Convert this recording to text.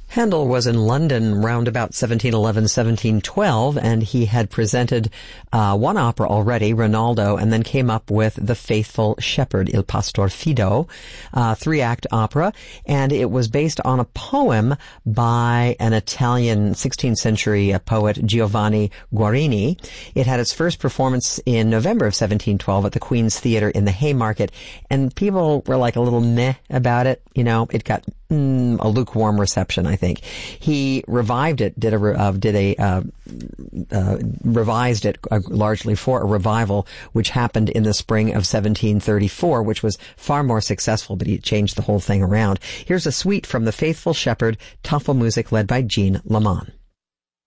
Handel was in London round about 1711, 1712, and he had presented one opera already, Rinaldo, and then came up with The Faithful Shepherd, Il Pastor Fido, 3-act opera, and it was based on a poem by an Italian 16th century poet, Giovanni Guarini. It had its first performance in November of 1712 at the Queen's Theatre in the Haymarket, and people were like a little meh about it. You know, it got a lukewarm reception, I think. He revived it, revised it largely for a revival, which happened in the spring of 1734, which was far more successful, but he changed the whole thing around. Here's a suite from The Faithful Shepherd, Tafelmusik led by Jean Lamont.